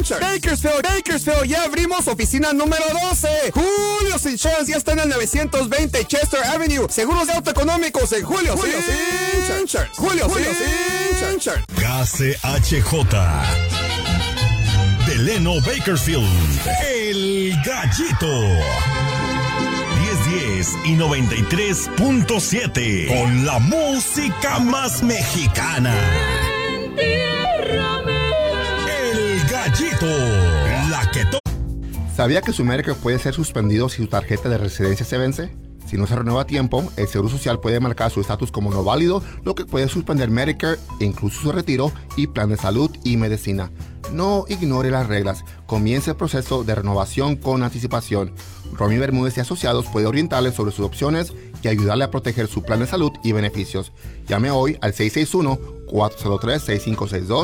Bakersfield, ya abrimos oficina número 12. Julio's Insurance ya está en el 920 Chester Avenue. Seguros de auto económicos en Julio's Insurance. KCHJ Delano Bakersfield, El Gallito. 1010 y 93.7 con la música más mexicana. El Gallito, la que ¿Sabía que su Medicare puede ser suspendido si su tarjeta de residencia se vence? Si no se renueva a tiempo, el Seguro Social puede marcar su estatus como no válido, lo que puede suspender Medicare, incluso su retiro y plan de salud y medicina. No ignore las reglas. Comience el proceso de renovación con anticipación. Romy Bermúdez y Asociados puede orientarle sobre sus opciones y ayudarle a proteger su plan de salud y beneficios. Llame hoy al 661-403-6562,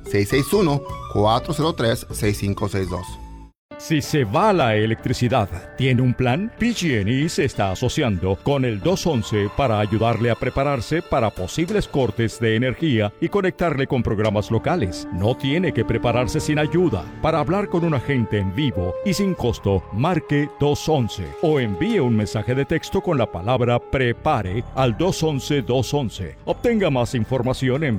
661-403-6562. Si se va la electricidad, ¿tiene un plan? PG&E se está asociando con el 211 para ayudarle a prepararse para posibles cortes de energía y conectarle con programas locales. No tiene que prepararse sin ayuda. Para hablar con un agente en vivo y sin costo, marque 211 o envíe un mensaje de texto con la palabra PREPARE al 211-211. Obtenga más información en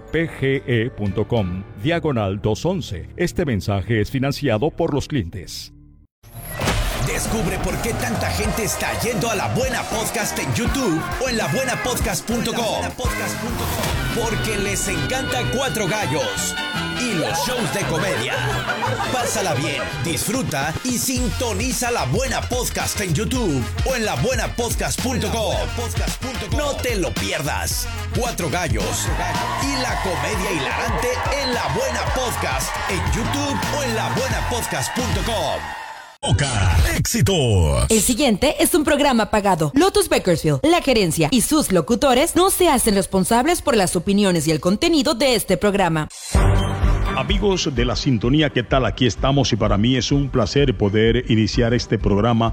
pge.com/211. Este mensaje es financiado por los clientes. Descubre por qué tanta gente está yendo a La Buena Podcast en YouTube o en labuenapodcast.com. Porque les encanta Cuatro Gallos y los shows de comedia. Pásala bien, disfruta y sintoniza La Buena Podcast en YouTube o en labuenapodcast.com. No te lo pierdas. Cuatro Gallos y la comedia hilarante en La Buena Podcast en YouTube o en labuenapodcast.com. Éxitos. El siguiente es un programa pagado. Lotus Bakersfield, la gerencia y sus locutores no se hacen responsables por las opiniones y el contenido de este programa. Amigos de la sintonía, ¿qué tal? Aquí estamos y para mí es un placer poder iniciar este programa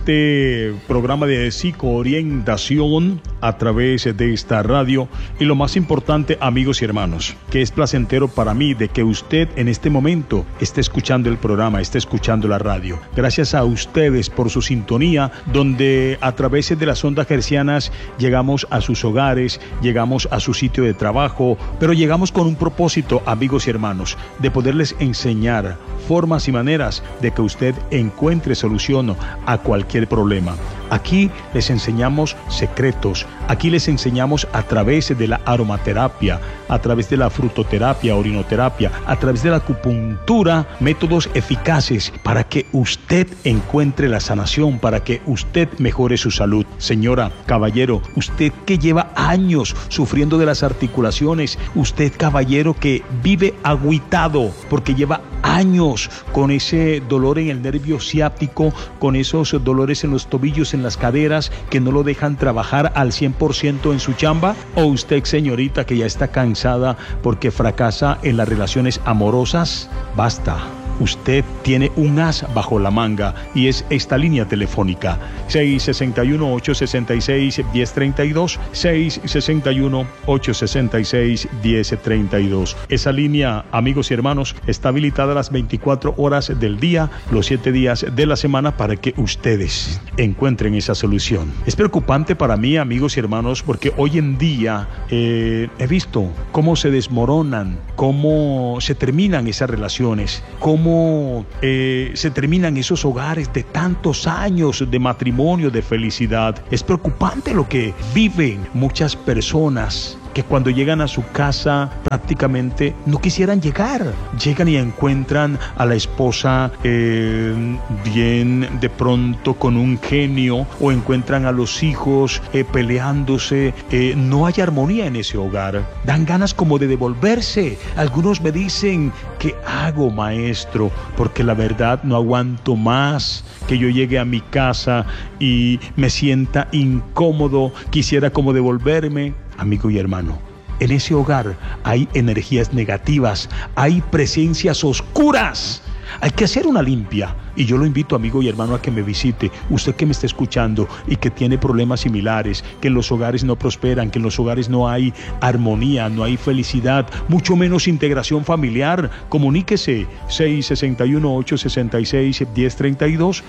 de psicoorientación a través de esta radio. Y lo más importante, amigos y hermanos, que es placentero para mí de que usted en este momento esté escuchando el programa, esté escuchando la radio. Gracias a ustedes por su sintonía, donde a través de las ondas hercianas llegamos a sus hogares, llegamos a su sitio de trabajo, pero llegamos con un propósito, amigos y hermanos, de poderles enseñar formas y maneras de que usted encuentre solución a cualquier problema. Aquí les enseñamos secretos, aquí les enseñamos a través de la aromaterapia, a través de la frutoterapia, orinoterapia, a través de la acupuntura, métodos eficaces para que usted encuentre la sanación, para que usted mejore su salud. Señora, caballero, usted que lleva años sufriendo de las articulaciones, usted, caballero, que vive agüitado porque lleva años con ese dolor en el nervio ciático, con esos dolores en los tobillos, en las caderas, que no lo dejan trabajar al 100% en su chamba, o usted, señorita, que ya está cansada porque fracasa en las relaciones amorosas, basta. Usted tiene un as bajo la manga y es esta línea telefónica 661-866-1032, 661-866-1032. Esa línea, amigos y hermanos, está habilitada las 24 horas del día, los 7 días de la semana, para que ustedes encuentren esa solución. Es preocupante para mí, amigos y hermanos, porque hoy en día he visto cómo se desmoronan, cómo se terminan esas relaciones, cómo se terminan esos hogares de tantos años de matrimonio, de felicidad. Es preocupante lo que viven muchas personas que cuando llegan a su casa prácticamente no quisieran llegar. Llegan y encuentran a la esposa bien de pronto con un genio, o encuentran a los hijos peleándose. No hay armonía en ese hogar. Dan ganas como de devolverse. Algunos me dicen, ¿qué hago, maestro? Porque la verdad no aguanto más que yo llegue a mi casa y me sienta incómodo. Quisiera como devolverme. Amigo y hermano, en ese hogar hay energías negativas, hay presencias oscuras, Hay que hacer una limpia. Y yo lo invito, amigo y hermano, a que me visite. Usted que me está escuchando y que tiene problemas similares, que en los hogares no prosperan, que en los hogares no hay armonía, no hay felicidad, mucho menos integración familiar. Comuníquese. 661-866-1032,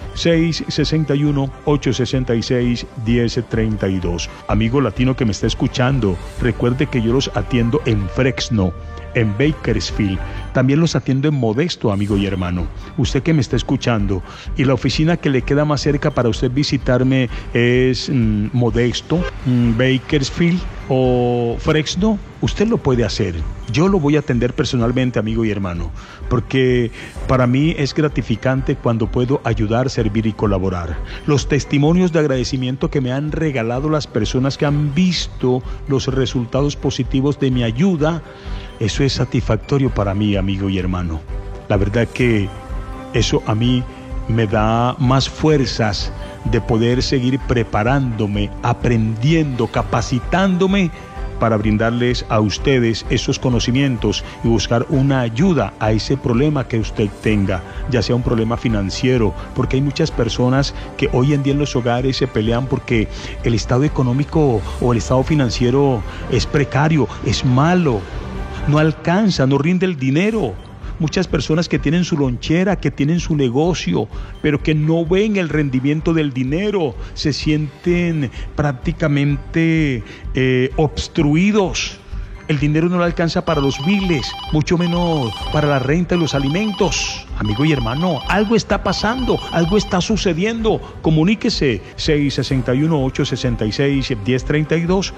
661-866-1032. Amigo latino que me está escuchando, recuerde que yo los atiendo en Fresno, en Bakersfield. También los atiendo en Modesto, amigo y hermano. Usted que me está escuchando y la oficina que le queda más cerca para usted visitarme es Modesto, Bakersfield o Fresno, usted lo puede hacer. Yo lo voy a atender personalmente, amigo y hermano, porque para mí es gratificante cuando puedo ayudar, servir y colaborar. Los testimonios de agradecimiento que me han regalado las personas que han visto los resultados positivos de mi ayuda, eso es satisfactorio para mí, amigo y hermano. La verdad que eso a mí me da más fuerzas de poder seguir preparándome, aprendiendo, capacitándome para brindarles a ustedes esos conocimientos y buscar una ayuda a ese problema que usted tenga, ya sea un problema financiero, porque hay muchas personas que hoy en día en los hogares se pelean porque el estado económico o el estado financiero es precario, es malo, no alcanza, no rinde el dinero. Muchas personas que tienen su lonchera, que tienen su negocio, pero que no ven el rendimiento del dinero, se sienten prácticamente obstruidos. El dinero no le alcanza para los biles, mucho menos para la renta y los alimentos. Amigo y hermano, algo está pasando, algo está sucediendo. Comuníquese 661-866-1032,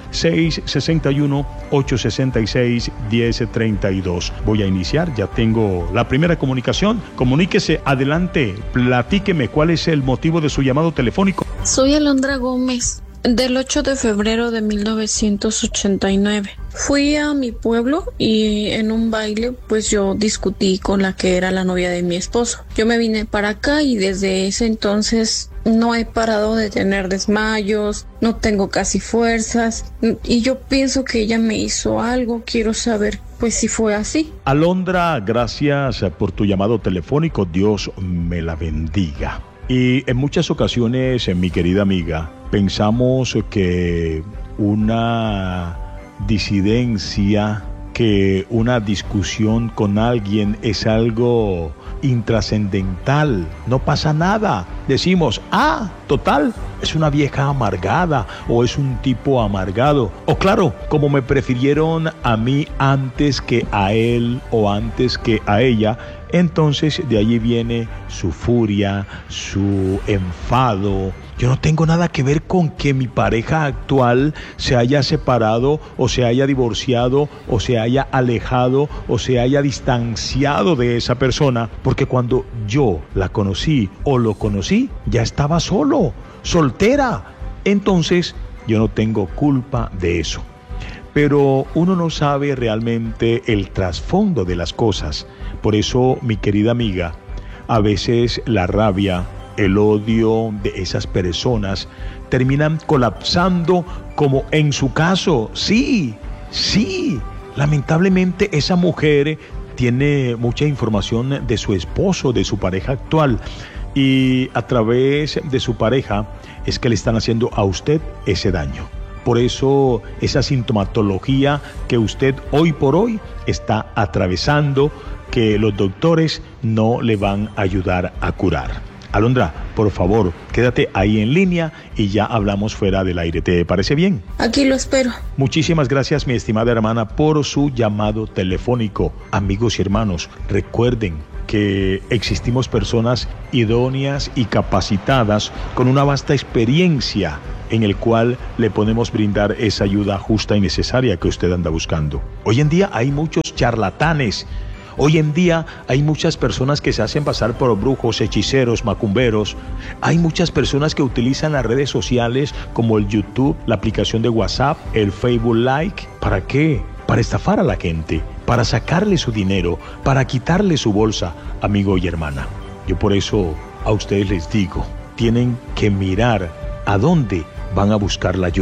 661-866-1032. Voy a iniciar, ya tengo la primera comunicación. Comuníquese, adelante, platíqueme cuál es el motivo de su llamado telefónico. Soy Alondra Gómez. Del 8 de febrero de 1989. Fui a mi pueblo y en un baile pues yo discutí con la que era la novia de mi esposo. Yo me vine para acá y desde ese entonces no he parado de tener desmayos, no tengo casi fuerzas y yo pienso que ella me hizo algo. Quiero saber pues si fue así. Alondra, gracias por tu llamado telefónico. Dios me la bendiga. Y en muchas ocasiones, mi querida amiga, pensamos que una disidencia, que una discusión con alguien es algo intrascendental, no pasa nada. Decimos, total, es una vieja amargada o es un tipo amargado. O claro, como me prefirieron a mí antes que a él o antes que a ella, entonces de allí viene su furia, su enfado. Yo no tengo nada que ver con que mi pareja actual se haya separado o se haya divorciado o se haya alejado o se haya distanciado de esa persona, porque cuando yo la conocí o lo conocí, ya estaba solo, soltera. Entonces yo no tengo culpa de eso. Pero uno no sabe realmente el trasfondo de las cosas. Por eso, mi querida amiga, a veces la rabia, el odio de esas personas terminan colapsando, como en su caso. Sí, lamentablemente esa mujer tiene mucha información de su esposo, de su pareja actual, y a través de su pareja es que le están haciendo a usted ese daño. Por eso esa sintomatología que usted hoy por hoy está atravesando, que los doctores no le van a ayudar a curar. Alondra, por favor, quédate ahí en línea y ya hablamos fuera del aire. ¿Te parece bien? Aquí lo espero. Muchísimas gracias, mi estimada hermana, por su llamado telefónico. Amigos y hermanos, recuerden que existimos personas idóneas y capacitadas con una vasta experiencia en el cual le podemos brindar esa ayuda justa y necesaria que usted anda buscando. Hoy en día hay muchos charlatanes. Hoy en día hay muchas personas que se hacen pasar por brujos, hechiceros, macumberos. Hay muchas personas que utilizan las redes sociales como el YouTube, la aplicación de WhatsApp, el Facebook Like. ¿Para qué? Para estafar a la gente, para sacarle su dinero, para quitarle su bolsa, amigo y hermana. Yo por eso a ustedes les digo, tienen que mirar a dónde van a buscar la ayuda.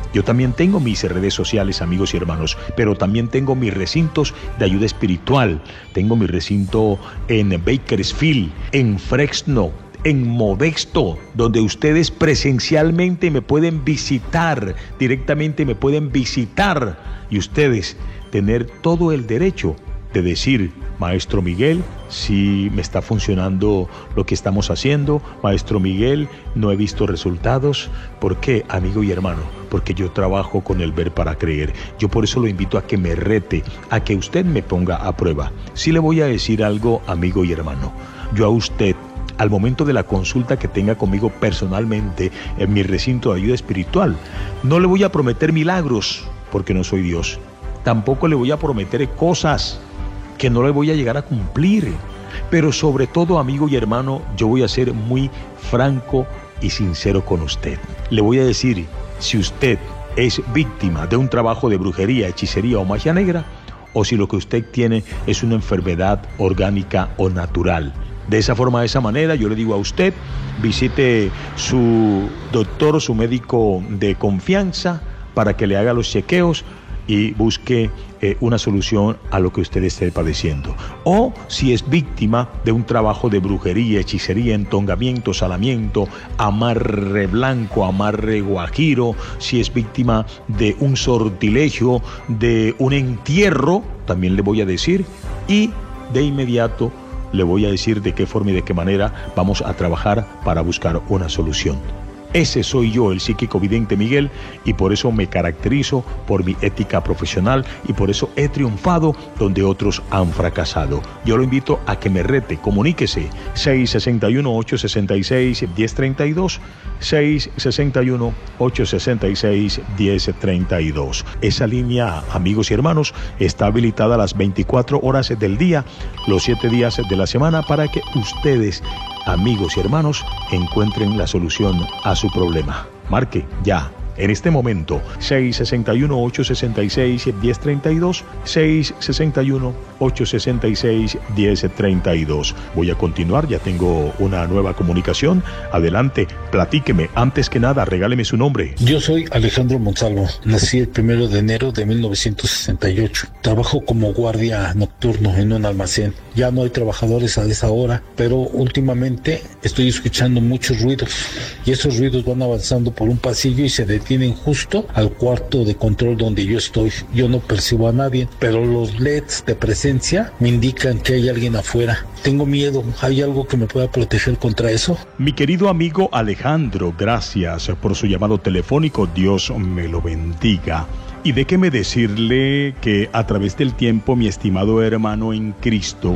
Yo también tengo mis redes sociales, amigos y hermanos, pero también tengo mis recintos de ayuda espiritual. Tengo mi recinto en Bakersfield, en Fresno, en Modesto, donde ustedes presencialmente me pueden visitar, directamente me pueden visitar, y ustedes tener todo el derecho de decir: Maestro Miguel, sí me está funcionando lo que estamos haciendo. Maestro Miguel, no he visto resultados. ¿Por qué, amigo y hermano? Porque yo trabajo con el ver para creer. Yo por eso lo invito a que me rete, a que usted me ponga a prueba. Sí le voy a decir algo, amigo y hermano. Yo a usted, al momento de la consulta que tenga conmigo personalmente en mi recinto de ayuda espiritual, no le voy a prometer milagros, porque no soy Dios. Tampoco le voy a prometer cosas que no le voy a llegar a cumplir. Pero sobre todo, amigo y hermano, yo voy a ser muy franco y sincero con usted. Le voy a decir si usted es víctima de un trabajo de brujería, hechicería o magia negra, o si lo que usted tiene es una enfermedad orgánica o natural. De esa forma, de esa manera, yo le digo a usted, visite su doctor, su médico de confianza, para que le haga los chequeos y busque una solución a lo que usted esté padeciendo. O si es víctima de un trabajo de brujería, hechicería, entongamiento, salamiento, amarre blanco, amarre guajiro, si es víctima de un sortilegio, de un entierro, también le voy a decir, y de inmediato le voy a decir de qué forma y de qué manera vamos a trabajar para buscar una solución. Ese soy yo, el psíquico vidente Miguel, y por eso me caracterizo por mi ética profesional y por eso he triunfado donde otros han fracasado. Yo lo invito a que me rete, comuníquese, 661-866-1032, 661-866-1032. Esa línea, amigos y hermanos, está habilitada a las 24 horas del día, los 7 días de la semana, para que ustedes, amigos y hermanos, encuentren la solución a su problema. Marque ya, en este momento, 661-866-1032, 661-866-1032. Voy a continuar, ya tengo una nueva comunicación. Adelante, platíqueme. Antes que nada, regáleme su nombre. Yo soy Alejandro Monsalvo. Nací el 1 de enero de 1968. Trabajo como guardia nocturno en un almacén. Ya no hay trabajadores a esa hora, pero últimamente estoy escuchando muchos ruidos, y esos ruidos van avanzando por un pasillo y se detienen justo al cuarto de control donde yo estoy. Yo no percibo a nadie, pero los LEDs de presencia me indican que hay alguien afuera. Tengo miedo. ¿Hay algo que me pueda proteger contra eso? Mi querido amigo Alejandro, gracias por su llamado telefónico. Dios me lo bendiga. Y déjeme decirle que a través del tiempo, mi estimado hermano en Cristo,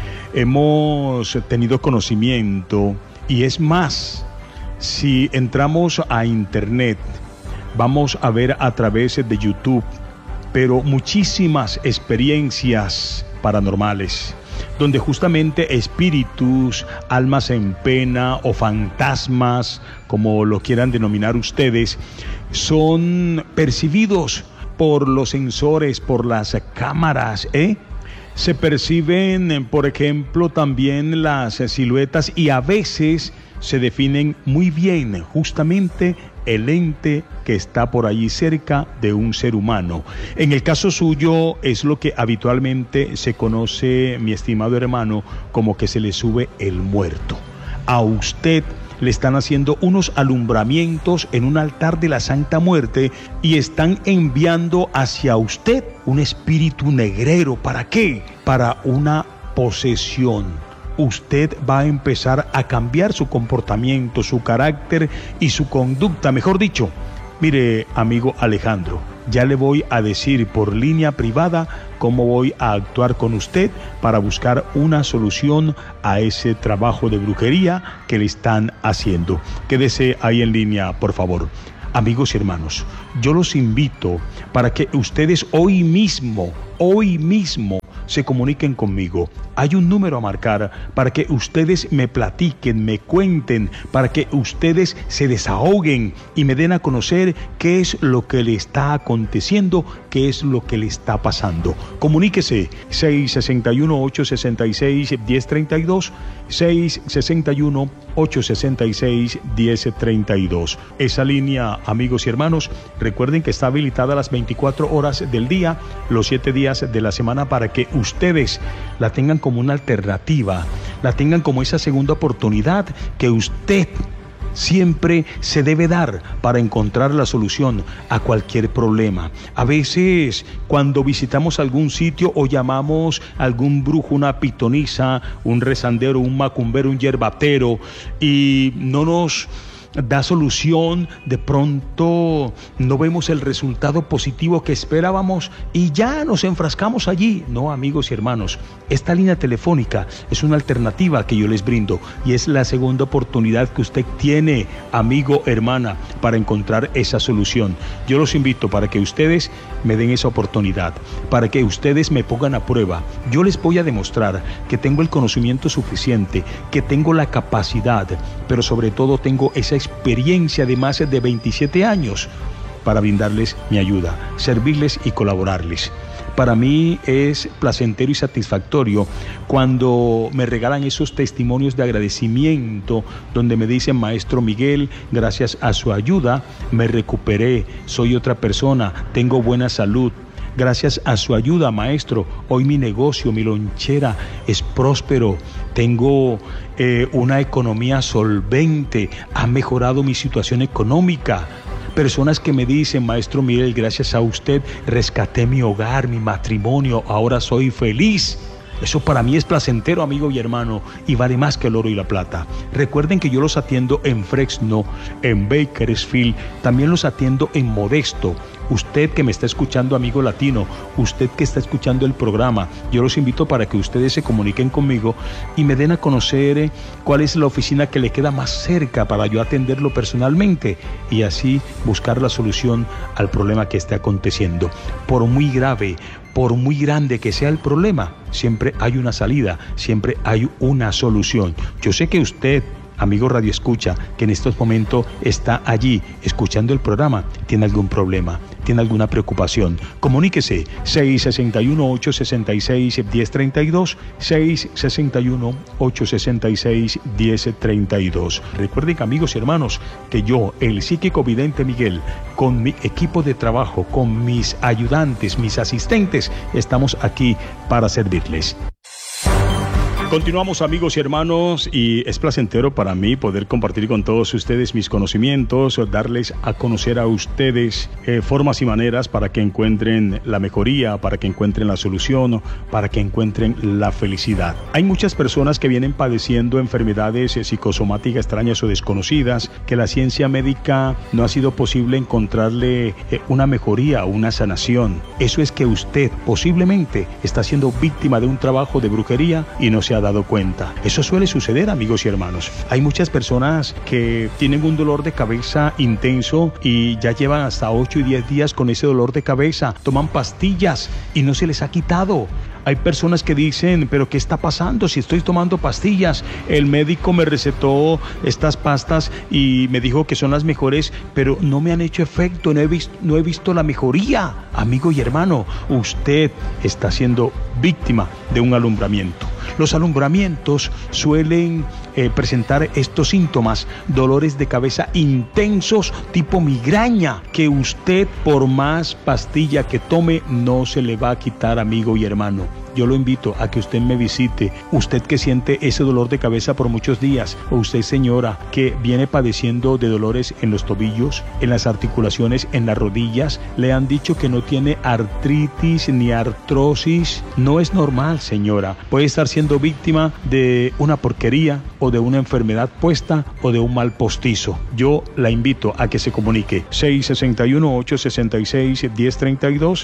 hemos tenido conocimiento, y es más, si entramos a internet, vamos a ver a través de YouTube, pero muchísimas experiencias paranormales, donde justamente espíritus, almas en pena o fantasmas, como lo quieran denominar ustedes, son percibidos por los sensores, por las cámaras, Se perciben, por ejemplo, también las siluetas, y a veces se definen muy bien justamente el ente que está por allí cerca de un ser humano. En el caso suyo es lo que habitualmente se conoce, mi estimado hermano, como que se le sube el muerto. A usted le están haciendo unos alumbramientos en un altar de la Santa Muerte y están enviando hacia usted un espíritu negrero. ¿Para qué? Para una posesión. Usted va a empezar a cambiar su comportamiento, su carácter y su conducta, mejor dicho. Mire, amigo Alejandro, ya le voy a decir por línea privada cómo voy a actuar con usted para buscar una solución a ese trabajo de brujería que le están haciendo. Quédese ahí en línea, por favor. Amigos y hermanos, yo los invito para que ustedes hoy mismo se comuniquen conmigo. Hay un número a marcar para que ustedes me platiquen, me cuenten, para que ustedes se desahoguen y me den a conocer qué es lo que le está aconteciendo, qué es lo que le está pasando. Comuníquese 661-866-1032, 661-866-1032. Esa línea, amigos y hermanos, recuerden que está habilitada las 24 horas del día, los 7 días de la semana, para que ustedes la tengan como una alternativa, la tengan como esa segunda oportunidad que usted siempre se debe dar para encontrar la solución a cualquier problema. A veces, cuando visitamos algún sitio o llamamos a algún brujo, una pitonisa, un rezandero, un macumbero, un yerbatero, y no nos da solución, de pronto no vemos el resultado positivo que esperábamos y ya nos enfrascamos allí. No, amigos y hermanos, esta línea telefónica es una alternativa que yo les brindo y es la segunda oportunidad que usted tiene, amigo, hermana, para encontrar esa solución. Yo los invito para que ustedes me den esa oportunidad, para que ustedes me pongan a prueba. Yo les voy a demostrar que tengo el conocimiento suficiente, que tengo la capacidad, pero sobre todo tengo esa experiencia de más de 27 años para brindarles mi ayuda, servirles y colaborarles. Para mí es placentero y satisfactorio cuando me regalan esos testimonios de agradecimiento donde me dicen: maestro Miguel, gracias a su ayuda me recuperé, soy otra persona, tengo buena salud. Gracias a su ayuda, maestro, hoy mi negocio, mi lonchera es próspero, tengo una economía solvente, ha mejorado mi situación económica. Personas que me dicen: maestro Miguel, gracias a usted rescaté mi hogar, mi matrimonio, ahora soy feliz. Eso para mí es placentero, amigo y hermano, y vale más que el oro y la plata. Recuerden que yo los atiendo en Fresno, en Bakersfield, también los atiendo en Modesto. Usted que me está escuchando, amigo latino, usted que está escuchando el programa, yo los invito para que ustedes se comuniquen conmigo y me den a conocer cuál es la oficina que le queda más cerca para yo atenderlo personalmente y así buscar la solución al problema que esté aconteciendo. Por muy grave, por muy grande que sea el problema, siempre hay una salida, siempre hay una solución. Yo sé que usted, amigo Radio Escucha, que en estos momentos está allí escuchando el programa, tiene algún problema, tiene alguna preocupación. Comuníquese 661-866-1032, 661-866-1032. Recuerden, amigos y hermanos, que yo, el psíquico vidente Miguel, con mi equipo de trabajo, con mis ayudantes, mis asistentes, estamos aquí para servirles. Continuamos, amigos y hermanos, y es placentero para mí poder compartir con todos ustedes mis conocimientos, darles a conocer a ustedes formas y maneras para que encuentren la mejoría, para que encuentren la solución, para que encuentren la felicidad. Hay muchas personas que vienen padeciendo enfermedades psicosomáticas extrañas o desconocidas, que la ciencia médica no ha sido posible encontrarle una mejoría o una sanación. Eso es que usted posiblemente está siendo víctima de un trabajo de brujería y no se ha dado cuenta. Eso suele suceder, amigos y hermanos. Hay muchas personas que tienen un dolor de cabeza intenso y ya llevan hasta 8 y 10 días con ese dolor de cabeza, toman pastillas y no se les ha quitado. Hay personas que dicen: pero ¿qué está pasando? Si estoy tomando pastillas, el médico me recetó estas pastas y me dijo que son las mejores, pero no me han hecho efecto, no he visto la mejoría. Amigo y hermano, usted está siendo víctima de un alumbramiento. Los alumbramientos suelen presentar estos síntomas: dolores de cabeza intensos tipo migraña, que usted, por más pastilla que tome, no se le va a quitar, amigo y hermano. Yo lo invito a que usted me visite. Usted que siente ese dolor de cabeza por muchos días, o usted, señora, que viene padeciendo de dolores en los tobillos, en las articulaciones, en las rodillas, le han dicho que no tiene artritis ni artrosis. No es normal, señora. Puede estar siendo víctima de una porquería o de una enfermedad puesta o de un mal postizo. Yo la invito a que se comunique. 661-866-1032,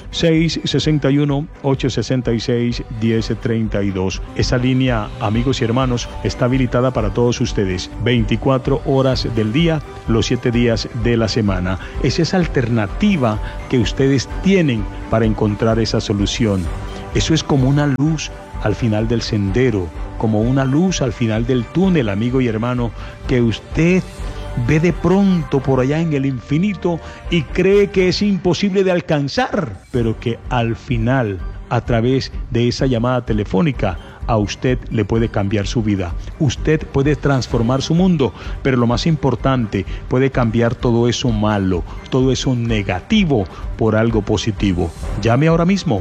661-866-1032. Esa línea, amigos y hermanos, está habilitada para todos ustedes 24 horas del día, los 7 días de la semana. Es esa alternativa que ustedes tienen para encontrar esa solución. Eso es como una luz al final del sendero, como una luz al final del túnel, amigo y hermano, que usted ve de pronto por allá en el infinito y cree que es imposible de alcanzar, pero que al final, a través de esa llamada telefónica, a usted le puede cambiar su vida. Usted puede transformar su mundo, pero lo más importante, puede cambiar todo eso malo, todo eso negativo por algo positivo. Llame ahora mismo,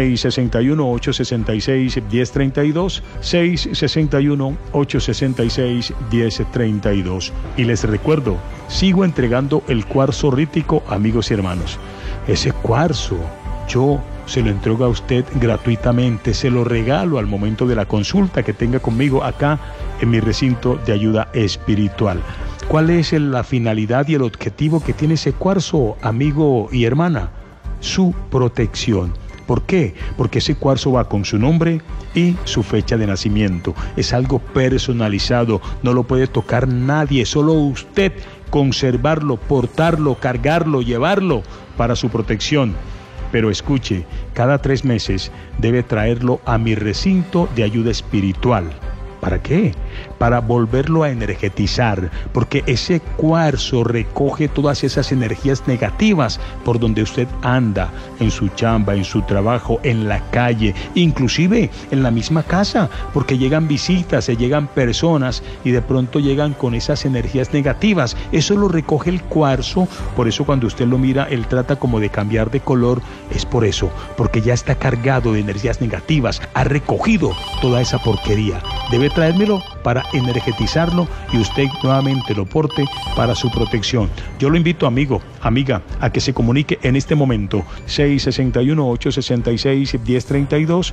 661-866-1032, 661-866-1032. Y les recuerdo, sigo entregando el cuarzo rítico, amigos y hermanos. Ese cuarzo, yo se lo entrego a usted gratuitamente, se lo regalo al momento de la consulta que tenga conmigo acá en mi recinto de ayuda espiritual. ¿Cuál es la finalidad y el objetivo que tiene ese cuarzo, amigo y hermana? Su protección. ¿Por qué? Porque ese cuarzo va con su nombre y su fecha de nacimiento. Es algo personalizado, no lo puede tocar nadie, solo usted conservarlo, portarlo, cargarlo, llevarlo para su protección. Pero escuche, cada 3 meses debe traerlo a mi recinto de ayuda espiritual. ¿Para qué? Para volverlo a energetizar, porque ese cuarzo recoge todas esas energías negativas por donde usted anda, en su chamba, en su trabajo, en la calle, inclusive en la misma casa, porque llegan visitas, se llegan personas y de pronto llegan con esas energías negativas. Eso lo recoge el cuarzo, por eso cuando usted lo mira, él trata como de cambiar de color, es por eso, porque ya está cargado de energías negativas, ha recogido toda esa porquería. Debe traérmelo para energetizarlo y usted nuevamente lo porte para su protección. Yo lo invito, amigo, amiga, a que se comunique en este momento. 661-866-1032,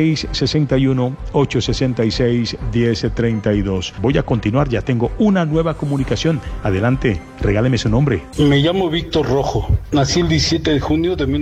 661-866-1032. Voy a continuar, ya tengo una nueva comunicación. Adelante, regáleme su nombre. Me llamo Víctor Rojo. Nací el 17 de junio de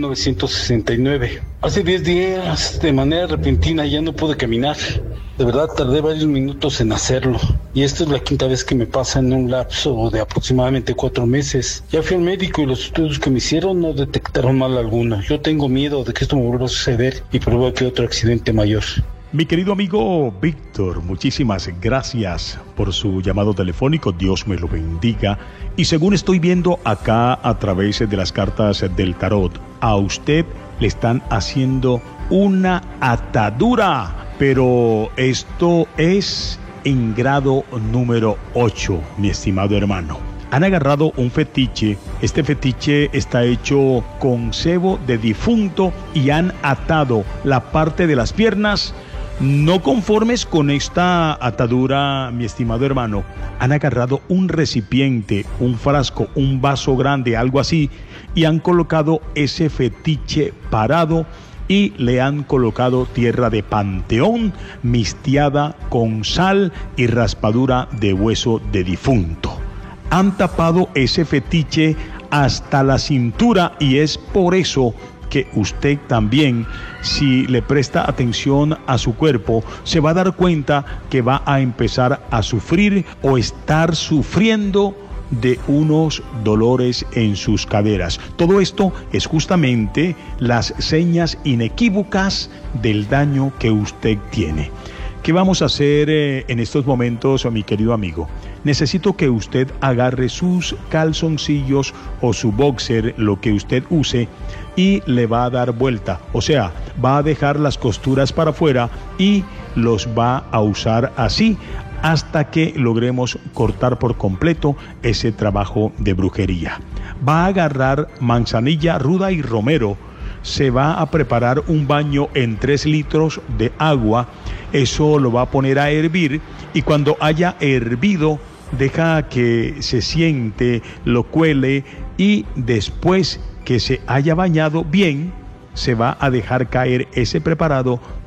1969. Hace 10 días, de manera repentina, ya no pude caminar. De verdad, tardé varios minutos en hacerlo. Y esta es la 5ª vez que me pasa en un lapso de aproximadamente 4 meses. Ya fui al médico y los estudios que me hicieron no detectaron mal alguno. Yo tengo miedo de que esto me vuelva a suceder y provoque otro accidente mayor. Mi querido amigo Víctor, muchísimas gracias por su llamado telefónico. Dios me lo bendiga. Y según estoy viendo acá a través de las cartas del tarot, a usted le están haciendo una atadura. Pero esto es en grado número 8, mi estimado hermano. Han agarrado un fetiche, este fetiche está hecho con cebo de difunto y han atado la parte de las piernas. No conformes con esta atadura, mi estimado hermano, han agarrado un recipiente, un frasco, un vaso grande, algo así, y han colocado ese fetiche parado y le han colocado tierra de panteón, mistiada con sal y raspadura de hueso de difunto. Han tapado ese fetiche hasta la cintura y es por eso que usted también, si le presta atención a su cuerpo, se va a dar cuenta que va a empezar a sufrir o estar sufriendo de unos dolores en sus caderas. Todo esto es justamente las señas inequívocas del daño que usted tiene. ¿Qué vamos a hacer en estos momentos, mi querido amigo? Necesito que usted agarre sus calzoncillos o su boxer, lo que usted use, y le va a dar vuelta. O sea, va a dejar las costuras para afuera y los va a usar así hasta que logremos cortar por completo ese trabajo de brujería. Va a agarrar manzanilla ruda y romero. Se va a preparar un baño en 3 litros de agua. Eso lo va a poner a hervir y cuando haya hervido, deja que se siente, lo cuele y después que se haya bañado bien, se va a dejar caer ese preparado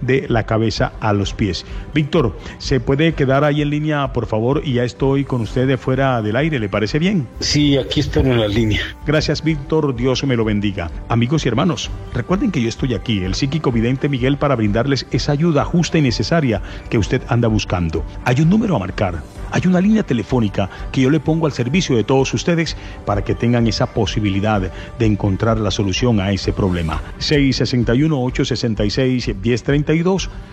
de la cabeza a los pies. Víctor, ¿se puede quedar ahí en línea, por favor? Y ya estoy con usted de fuera del aire, ¿le parece bien? Sí, aquí espero en la línea. Gracias, Víctor, Dios me lo bendiga. Amigos y hermanos, recuerden que yo estoy aquí, el psíquico vidente Miguel, para brindarles esa ayuda justa y necesaria que usted anda buscando. Hay un número a marcar, hay una línea telefónica que yo le pongo al servicio de todos ustedes para que tengan esa posibilidad de encontrar la solución a ese problema. 661-866-1032